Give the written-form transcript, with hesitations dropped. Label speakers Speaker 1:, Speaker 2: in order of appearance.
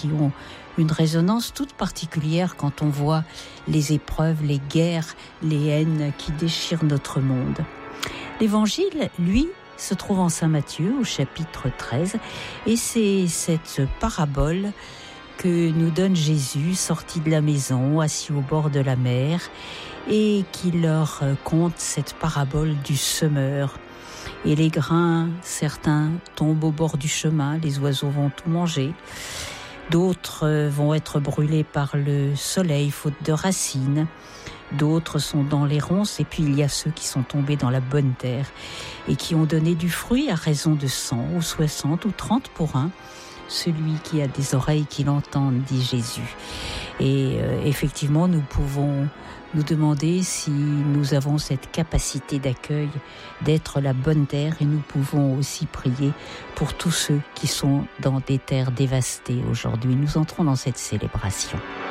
Speaker 1: qui ont une résonance toute particulière quand on voit les épreuves, les guerres, les haines qui déchirent notre monde. L'Évangile, lui, se trouve en Saint Matthieu au chapitre 13 et c'est cette parabole que nous donne Jésus sorti de la maison, assis au bord de la mer et qui leur conte cette parabole du semeur. Et les grains, certains tombent au bord du chemin, les oiseaux vont tout manger. D'autres vont être brûlés par le soleil, faute de racines. D'autres sont dans les ronces. Et puis il y a ceux qui sont tombés dans la bonne terre et qui ont donné du fruit à raison de 100 ou 60 ou 30 pour un. Celui qui a des oreilles qui l'entendent, dit Jésus. Et effectivement, nous pouvons nous demander si nous avons cette capacité d'accueil, d'être la bonne terre, et nous pouvons aussi prier pour tous ceux qui sont dans des terres dévastées aujourd'hui. Nous entrons dans cette célébration.